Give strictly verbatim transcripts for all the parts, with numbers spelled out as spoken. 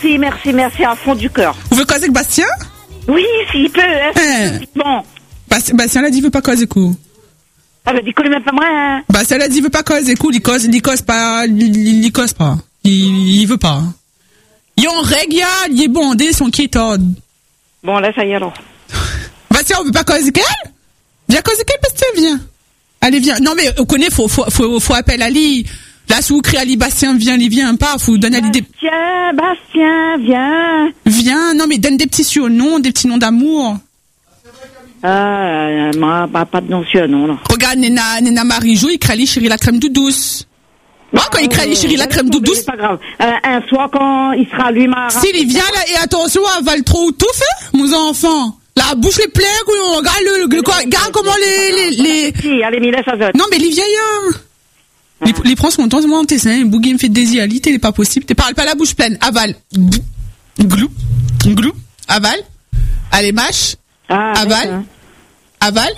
Merci, merci, merci à fond du cœur. Vous voulez causer avec Bastien? Oui, s'il peut. Hein, Eh. Bon. Bastien, Bastien l'a dit, il veut pas causer avec vous. Ah ben, dis-le même pas moi. Hein. Bastien l'a dit, il veut pas causer avec vous. Il cause, il cause pas, il, il, il cause pas. Il, il veut pas. Il y a en règle, il y a, il est bondé, son qui est tord. Bon, là, ça y est alors. Bastien, on veut pas causer avec elle? Viens causer avec elle, Bastien, viens. Allez, viens. Non, mais, on connaît, faut, faut, faut, faut appeler Ali. Là, si vous criez Ali, Bastien, viens, Ali, viens pas, faut donner Ali des... Bastien, Bastien, viens. Viens, non, mais donne des petits surnoms, des petits noms d'amour. Ah, euh, ma, ma, pas de nom sur non, là. Regarde, Nena, Nena Marie-Jo, il crée chérie la crème douce. Moi, quand il crée chérie la crème douce. C'est pas grave. Euh, un soir, quand il sera lui, ma... S'il vient là, et attention, avale trop ou tout fait, mon enfant. La bouche les pleine, regarde le, le, le, regarde comment les, les, les... Si, allez, mais laisse azote. Non, mais les vieillards. Les, les prends son temps, moi, tes seins, Bougui me fait désialité, il est pas possible. Tu parles pas la bouche pleine, avale. Glou, glou, avale. Allez, mâche. Ah, avale. Avale.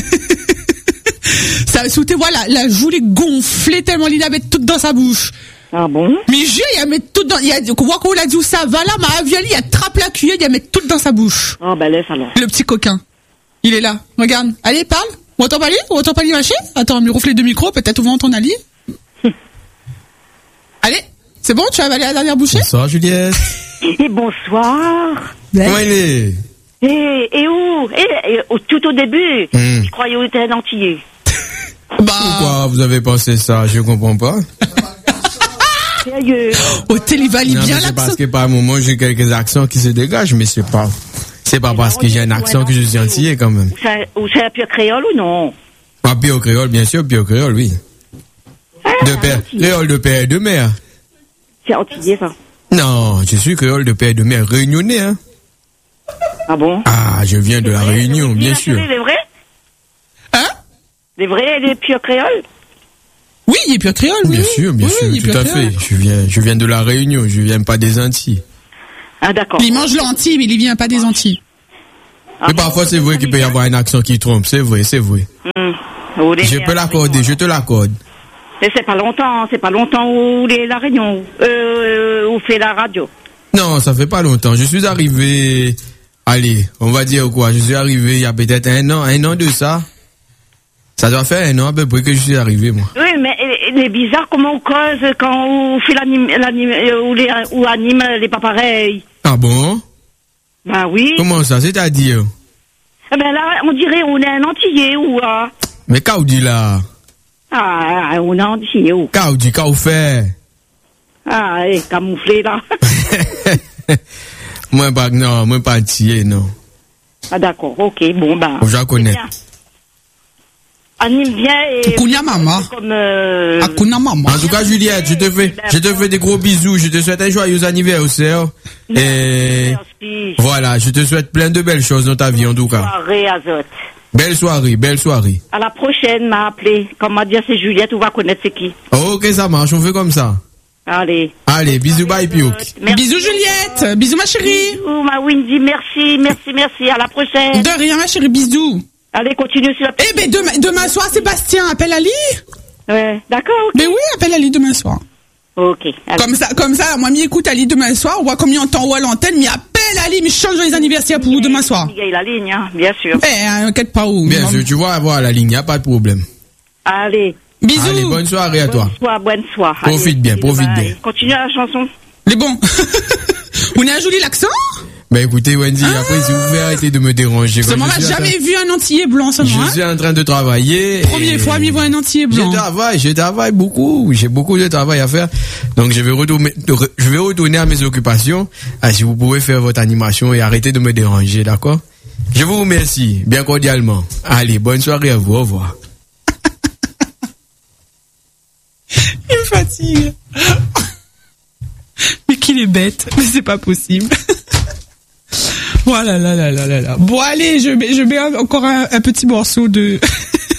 Ça, sous tes voilà, la joue les gonflée tellement il la met toute dans sa bouche. Ah bon? Mais je, il a mis tout dans, il a, quoi qu'on l'a dit où ça va là, ma avioli, il attrape la cuillère, il a mis tout dans sa bouche. Oh, ben laisse alors. Le petit coquin. Il est là. Regarde. Allez, parle. On entend parler? On entend parler marcher? Attends, me ronfler deux micros, peut-être on va entendre Ali. Allez. C'est bon? Tu as avalé la dernière bouchée? Bonsoir, Juliette. Et bonsoir. Comment il est? Et, et où? Et, et, au- tout au début, Hmm. je croyais que t'étais un antillais. Bah. Pourquoi vous avez pensé ça? Je comprends pas. Sérieux. Au télé, il valide Non, bien mais c'est l'accent. parce que par un moment j'ai quelques accents qui se dégagent, mais c'est pas, c'est pas parce que j'ai un accent que je suis antillais quand même. Ou c'est- Ou c'est un pur créole ou non? Ah, pire créole, bien sûr, pire créole, oui. Ah, De père, antillais. créole de père et de mère. C'est antillais, ça. Non, je suis créole de père et de mère réunionnais, hein. Ah bon? Ah, je viens de la C'est vrai, Réunion, les- bien les- sûr. Les vrais? Hein? Les vrais, les purs créoles? Oui, il est pur créole, oui. Bien sûr, bien Oui, sûr, il est tout pur à créole. fait. Je viens, je viens de la Réunion, je viens pas des Antilles. Ah d'accord. Il mange l'Antille, mais il vient pas des Antilles. Ah, Mais parfois c'est vrai qu'il peut y avoir un accent qui trompe, c'est vrai, c'est vrai. Hum. Ou les- Je peux l'accorder, je te l'accorde. Mais c'est pas longtemps, c'est pas longtemps où les, la Réunion, euh, où fait la radio. Non, ça fait pas longtemps. Je suis arrivé, allez, on va dire quoi, je suis arrivé il y a peut-être un an, un an de ça. Ça doit faire un an à peu près que je suis arrivé, moi. Oui, mais il est bizarre comment on cause quand on fait l'anime, l'anime, euh, ou les, ou anime les pas pareils. Ah bon? Ben oui. Comment ça, c'est-à-dire? Eh ben là, on dirait on est un antillais ou ah. Mais qu'au dit là? Ah, on est un antillais ou. Qu'au dit, qu'au fait? Ah, eh, camouflé là. Moi pas, non, moi pas entier, non. Ah d'accord, ok, bon ben. Je la connais. Bien. Anime bien et. Kounya mama. Comme. Euh, Akuna mama. En tout cas, Juliette, je te fais, je te fais des gros bisous, je te souhaite un joyeux anniversaire. Et merci. voilà, je te souhaite plein de belles choses dans ta vie, en tout cas. Soirée azote. Belle soirée, belle soirée. À la prochaine, m'a appelé. Comme m'a dit, c'est Juliette, on va connaître c'est qui. Ok, ça marche, on fait comme ça. Allez. Allez, bisous, bye, Piouk. Merci. Bisous Juliette. Bisous ma chérie. Bisous, ma Windy. Merci, merci, merci. À la prochaine. De rien ma chérie, bisous. Allez, continue sur la Eh ben demain, demain soir, Sébastien, appelle Ali. Ouais, d'accord, ok. Mais oui, appelle Ali demain soir. Ok. allez. Comme ça, comme ça, moi, m'y écoute Ali demain soir, on voit combien de temps ou à l'antenne, m'y appelle Ali, m'y change les anniversaires pour vous demain soir. Il y a la ligne, hein, bien sûr. Eh, inquiète pas où. Bien sûr, tu vois avoir la ligne, y a pas de problème. Allez. Bisous. Allez, bonne soirée à toi. Bonne soirée, bonne soirée. Profite Allez, bien, bisous, profite bye. bien. Continue la chanson. Les bons. On a un joli l'accent? Ben écoutez, Wendy, après, si vous pouvez arrêter de me déranger. Ce comme moment, je suis en jamais train- vu un antillais blanc, ce moment, Je hein. suis en train de travailler. Première et- fois, m'y voit un antillais Je blanc. travaille, je travaille beaucoup, j'ai beaucoup de travail à faire. Donc je vais retourner, je vais retourner à mes occupations. Ah, si vous pouvez faire votre animation et arrêter de me déranger, d'accord? Je vous remercie, bien cordialement. Allez, bonne soirée à vous, au revoir. Il me fatigue. Mais qu'il est bête. Mais c'est pas possible. Voilà, là, là, là, là, là. Bon, allez, je mets, je mets encore un, un petit morceau de,